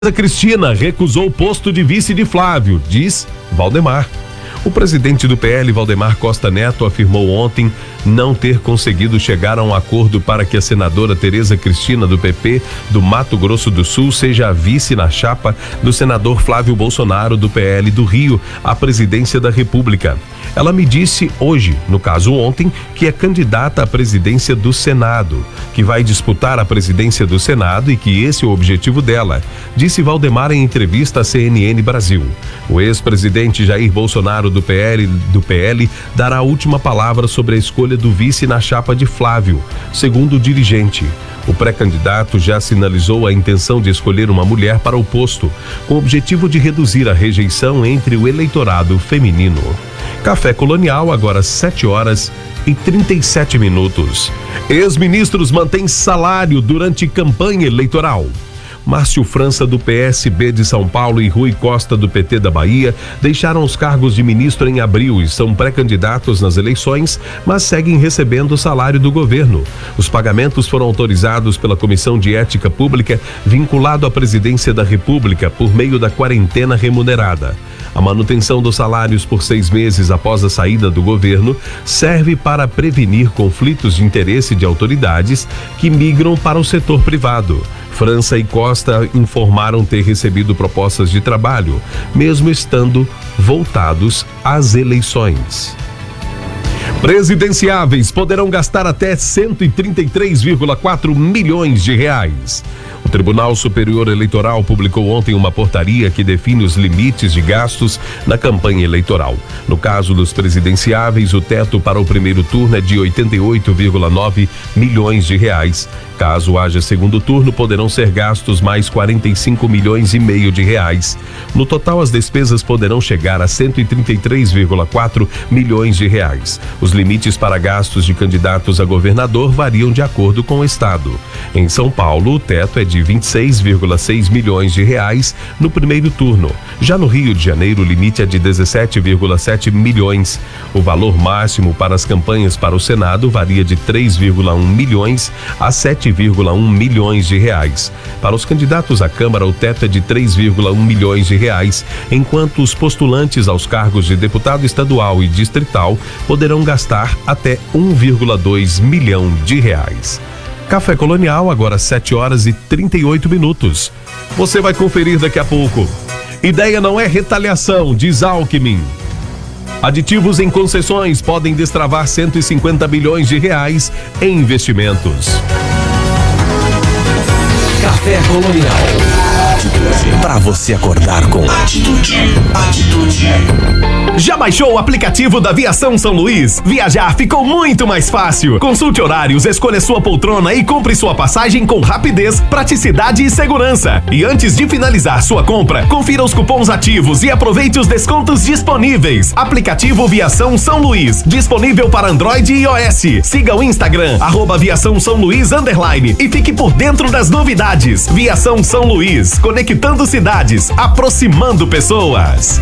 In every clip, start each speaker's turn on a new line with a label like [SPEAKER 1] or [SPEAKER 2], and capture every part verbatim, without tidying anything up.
[SPEAKER 1] Cristina recusou o posto de vice de Flávio, diz Valdemar. O presidente do P L, Valdemar Costa Neto, afirmou ontem não ter conseguido chegar a um acordo para que a senadora Tereza Cristina, do P P do Mato Grosso do Sul, seja a vice na chapa do senador Flávio Bolsonaro, do P L do Rio, à presidência da República. Ela me disse hoje, no caso ontem, que é candidata à presidência do Senado, que vai disputar a presidência do Senado e que esse é o objetivo dela, disse Valdemar em entrevista à C N N Brasil. O ex-presidente Jair Bolsonaro do P L, do P L dará a última palavra sobre a escolha do vice na chapa de Flávio, segundo o dirigente. O pré-candidato já sinalizou a intenção de escolher uma mulher para o posto, com o objetivo de reduzir a rejeição entre o eleitorado feminino. Café Colonial, agora sete horas e trinta e sete minutos. Ex-ministros mantêm salário durante campanha eleitoral. Márcio França, do P S B de São Paulo, e Rui Costa, do P T da Bahia, deixaram os cargos de ministro em abril e são pré-candidatos nas eleições, mas seguem recebendo o salário do governo. Os pagamentos foram autorizados pela Comissão de Ética Pública, vinculado à presidência da República, por meio da quarentena remunerada. A manutenção dos salários por seis meses após a saída do governo serve para prevenir conflitos de interesse de autoridades que migram para o setor privado. França e Costa informaram ter recebido propostas de trabalho, mesmo estando voltados às eleições. Presidenciáveis poderão gastar até cento e trinta e três vírgula quatro milhões de reais. O Tribunal Superior Eleitoral publicou ontem uma portaria que define os limites de gastos na campanha eleitoral. No caso dos presidenciáveis, o teto para o primeiro turno é de oitenta e oito vírgula nove milhões de reais. Caso haja segundo turno, poderão ser gastos mais quarenta e cinco milhões e meio de reais. No total, as despesas poderão chegar a cento e trinta e três vírgula quatro milhões de reais. Os limites para gastos de candidatos a governador variam de acordo com o estado. Em São Paulo, o teto é de vinte e seis vírgula seis milhões de reais no primeiro turno. Já no Rio de Janeiro, o limite é de dezessete vírgula sete milhões. O valor máximo para as campanhas para o Senado varia de três vírgula um milhões a sete vírgula um milhões de reais. Para os candidatos à Câmara, o teto é de três vírgula um milhões de reais, enquanto os postulantes aos cargos de deputado estadual e distrital poderão gastar até um vírgula dois milhão de reais. Café Colonial, agora sete horas e trinta e oito minutos. Você vai conferir daqui a pouco. Ideia não é retaliação, diz Alckmin. Aditivos em concessões podem destravar cento e cinquenta bilhões de reais em investimentos.
[SPEAKER 2] Café Colonial. Para você acordar com atitude. Atitude.
[SPEAKER 3] Já baixou o aplicativo da Aviação São Luís? Viajar ficou muito mais fácil. Consulte horários, escolha sua poltrona e compre sua passagem com rapidez, praticidade e segurança. E antes de finalizar sua compra, confira os cupons ativos e aproveite os descontos disponíveis. Aplicativo Viação São Luís, disponível para Android e iOS. Siga o Instagram, arroba Viação São Luís underline, e fique por dentro das novidades. Viação São Luís, conectando cidades, aproximando pessoas.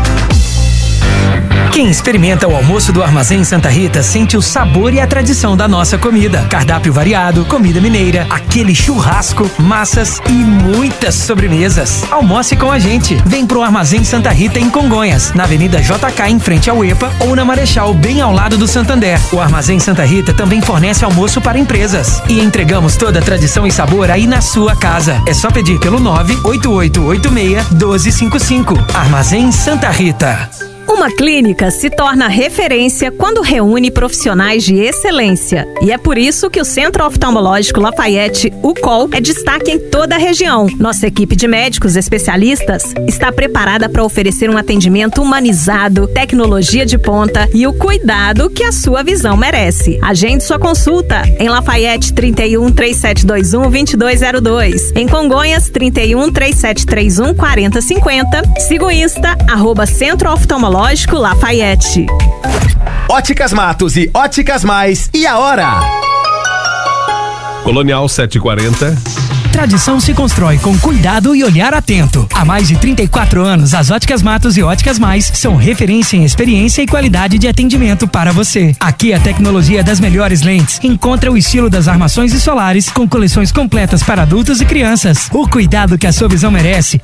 [SPEAKER 4] Quem experimenta o almoço do Armazém Santa Rita sente o sabor e a tradição da nossa comida. Cardápio variado, comida mineira, aquele churrasco, massas e muitas sobremesas. Almoce com a gente. Vem pro Armazém Santa Rita em Congonhas, na Avenida J K em frente ao EPA, ou na Marechal, bem ao lado do Santander. O Armazém Santa Rita também fornece almoço para empresas. E entregamos toda a tradição e sabor aí na sua casa. É só pedir pelo nove oito oito oito seis um dois cinco cinco. Armazém Santa Rita.
[SPEAKER 5] Uma clínica se torna referência quando reúne profissionais de excelência. E é por isso que o Centro Oftalmológico Lafayette, o C O L, é destaque em toda a região. Nossa equipe de médicos especialistas está preparada para oferecer um atendimento humanizado, tecnologia de ponta e o cuidado que a sua visão merece. Agende sua consulta em Lafayette trinta e um, três sete dois um, dois dois zero dois. Em Congonhas, trinta e um, três sete três um, quatro zero cinco zero. Siga o Insta, arroba Centro Oftalmológico Lafayette.
[SPEAKER 2] Óticas Matos e Óticas Mais. E a hora?
[SPEAKER 1] Colonial sete e quarenta.
[SPEAKER 4] tradição se constrói com cuidado e olhar atento. Há mais de trinta e quatro anos, as Óticas Matos e Óticas Mais são referência em experiência e qualidade de atendimento para você. Aqui a tecnologia das melhores lentes encontra o estilo das armações e solares com coleções completas para adultos e crianças. O cuidado que a sua visão merece